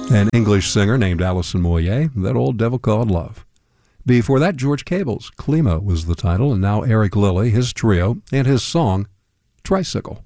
An English singer named Alison Moyet, That Old Devil Called Love. Before that, George Cable's Klima was the title, and now Eric Lilly, his trio, and his song, Tricycle.